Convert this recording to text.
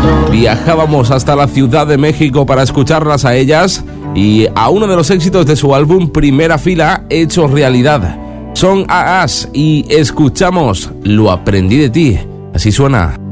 Viajábamos hasta la Ciudad de México para escucharlas a ellas y a uno de los éxitos de su álbum Primera Fila hecho realidad. Son AAs y escuchamos Lo aprendí de ti. Así suena.